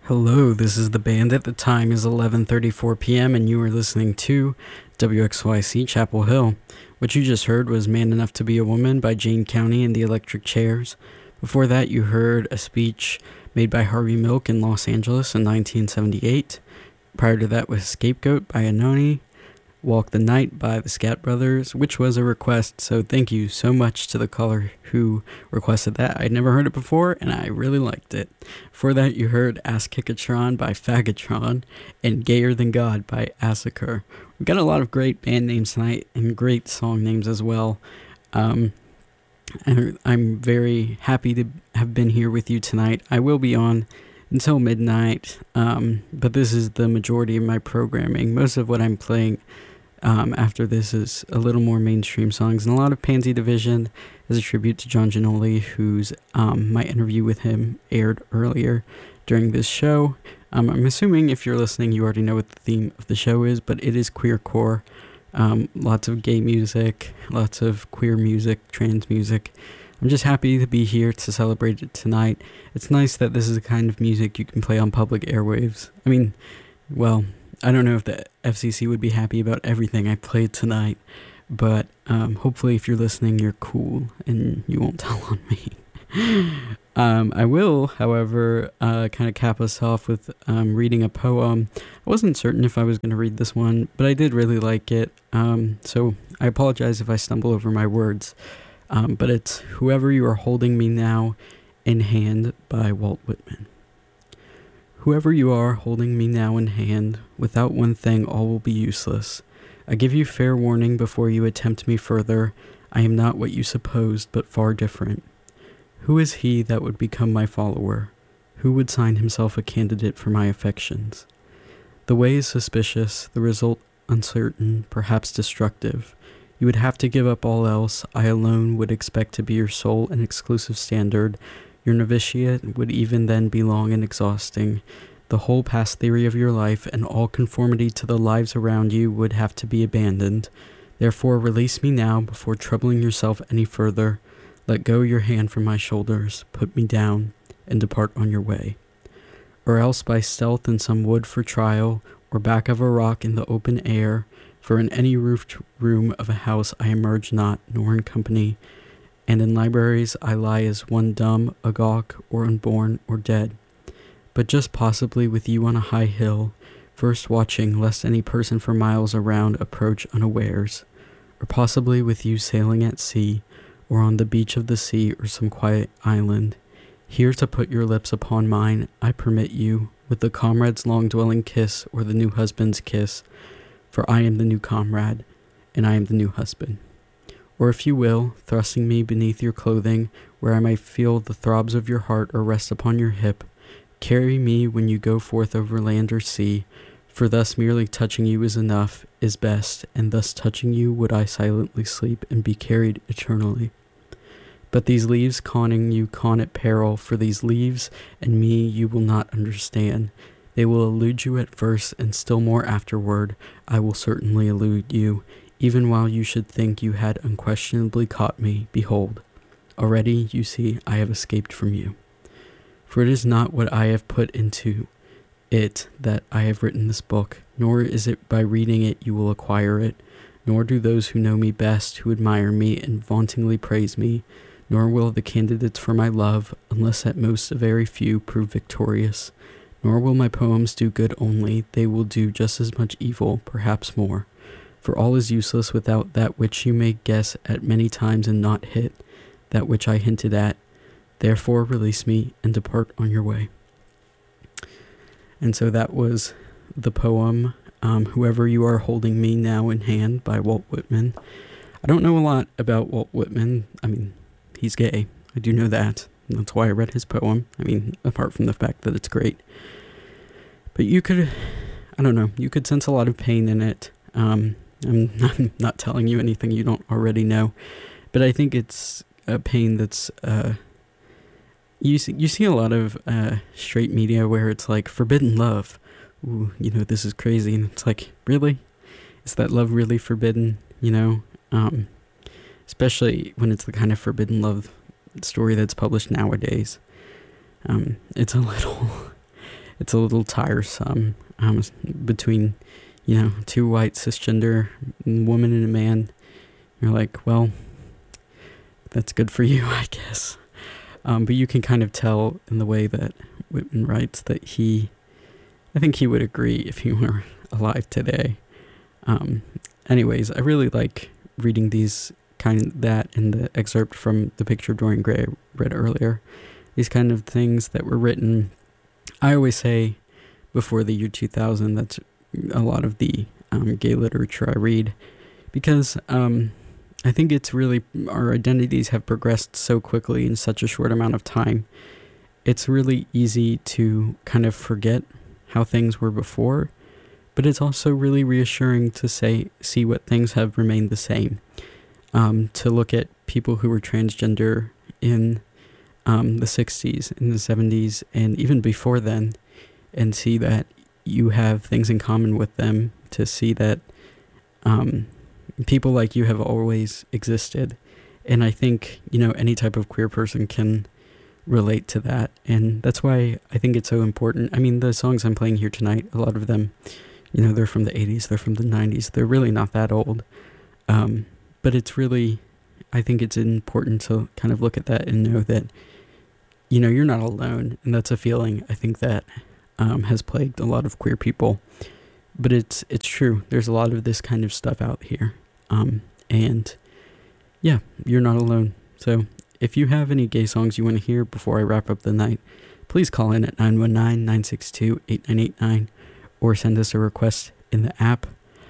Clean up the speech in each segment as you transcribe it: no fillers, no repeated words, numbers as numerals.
Hello, this is The Bandit. The time is 11:34 p.m. and you are listening to WXYC Chapel Hill. What you just heard was Man Enough to Be a Woman by Jane County and the Electric Chairs. Before that, you heard a speech made by Harvey Milk in Los Angeles in 1978. Prior to that was Scapegoat by Anoni. Walk the Night by the Scat Brothers, which was a request, so thank you so much to the caller who requested that. I'd never heard it before, and I really liked it. Before that, you heard Ass Kickatron by Faggotron and Gayer Than God by Assacre. We've got a lot of great band names tonight and great song names as well. And I'm very happy to have been here with you tonight. I will be on until midnight, but this is the majority of my programming. Most of what I'm playing after this is a little more mainstream songs, and a lot of Pansy Division as a tribute to John Giannoli, whose my interview with him aired earlier during this show. I'm assuming if you're listening you already know what the theme of the show is, but it is queercore. Lots of gay music, lots of queer music, trans music. I'm just happy to be here to celebrate it tonight. It's nice that this is the kind of music you can play on public airwaves. I mean, well, I don't know if the FCC would be happy about everything I played tonight, but hopefully if you're listening, you're cool and you won't tell on me. I will, however, kind of cap us off with reading a poem. I wasn't certain if I was going to read this one, but I did really like it, so I apologize if I stumble over my words. But it's Whoever You Are Holding Me Now in Hand by Walt Whitman. Whoever you are holding me now in hand, without one thing all will be useless. I give you fair warning before you attempt me further. I am not what you supposed, but far different. Who is he that would become my follower? Who would sign himself a candidate for my affections? The way is suspicious, the result uncertain, perhaps destructive. You would have to give up all else. I alone would expect to be your sole and exclusive standard. Your novitiate would even then be long and exhausting. The whole past theory of your life and all conformity to the lives around you would have to be abandoned. Therefore, release me now before troubling yourself any further. Let go your hand from my shoulders, put me down, and depart on your way. Or else by stealth in some wood for trial, or back of a rock in the open air, for in any roofed room of a house I emerge not, nor in company, and in libraries I lie as one dumb, agawk, or unborn, or dead. But just possibly with you on a high hill, first watching lest any person for miles around approach unawares, or possibly with you sailing at sea, or on the beach of the sea or some quiet island. Here to put your lips upon mine, I permit you, with the comrade's long-dwelling kiss or the new husband's kiss, for I am the new comrade, and I am the new husband. Or if you will, thrusting me beneath your clothing, where I may feel the throbs of your heart or rest upon your hip, carry me when you go forth over land or sea, for thus merely touching you is enough, is best, and thus touching you would I silently sleep and be carried eternally. But these leaves conning you con at peril, for these leaves and me you will not understand. They will elude you at first, and still more afterward I will certainly elude you. Even while you should think you had unquestionably caught me, behold, already, you see, I have escaped from you. For it is not what I have put into it that I have written this book, nor is it by reading it you will acquire it, nor do those who know me best, who admire me and vauntingly praise me, nor will the candidates for my love, unless at most a very few, prove victorious, nor will my poems do good only, they will do just as much evil, perhaps more. For all is useless without that which you may guess at many times and not hit, that which I hinted at. Therefore release me and depart on your way. And so that was the poem, Whoever You Are Holding Me Now in Hand by Walt Whitman. I don't know a lot about Walt Whitman. I mean, he's gay. I do know that. That's why I read his poem. I mean, apart from the fact that it's great. But you could, I don't know, you could sense a lot of pain in it. I'm not telling you anything you don't already know, but I think it's a pain that's, you see a lot of straight media where it's like, forbidden love. Ooh, this is crazy. And it's like, really? Is that love really forbidden? Especially when it's the kind of forbidden love story that's published nowadays. It's a little, it's a little tiresome between, two white cisgender woman and a man. You're like, well, that's good for you, I guess. But you can kind of tell in the way that Whitman writes that I think he would agree if he were alive today. Anyways, I really like reading that in the excerpt from The Picture of Dorian Gray I read earlier. These kind of things that were written, I always say, before the year 2000. That's a lot of the gay literature I read, because I think it's really, our identities have progressed so quickly in such a short amount of time. It's really easy to kind of forget how things were before, but it's also really reassuring to see what things have remained the same. To look at people who were transgender in the 60s, in the 70s, and even before then, and see that you have things in common with them, to see that people like you have always existed. And I think, any type of queer person can relate to that. And that's why I think it's so important. I mean, the songs I'm playing here tonight, a lot of them, they're from the 80s, they're from the 90s. They're really not that old. But it's really, I think it's important to kind of look at that and know that, you're not alone. And that's a feeling I think that has plagued a lot of queer people. But it's true. There's a lot of this kind of stuff out here. And yeah, you're not alone. So if you have any gay songs you want to hear before I wrap up the night, please call in at 919-962-8989 or send us a request in the app.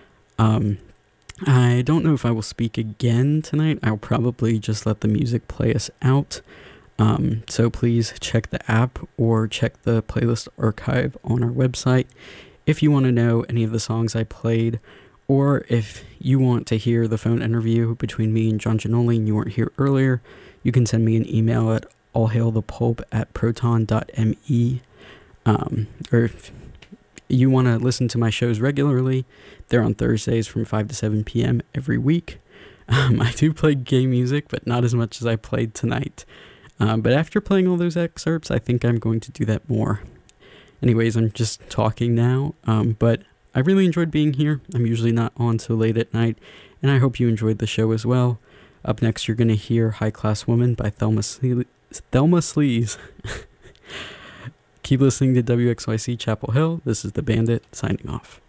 I don't know if I will speak again tonight. I'll probably just let the music play us out. So please check the app or check the playlist archive on our website if you want to know any of the songs I played, or if you want to hear the phone interview between me and John Giannoli and you weren't here earlier, you can send me an email at allhailthepulp@proton.me. Or if you want to listen to my shows regularly, they're on Thursdays from 5 to 7 p.m. every week. I do play gay music, but not as much as I played tonight. But after playing all those excerpts, I think I'm going to do that more. Anyways, I'm just talking now, but I really enjoyed being here. I'm usually not on so late at night, and I hope you enjoyed the show as well. Up next, you're going to hear High Class Woman by Thelma Sleaze. Keep listening to WXYC Chapel Hill. This is The Bandit, signing off.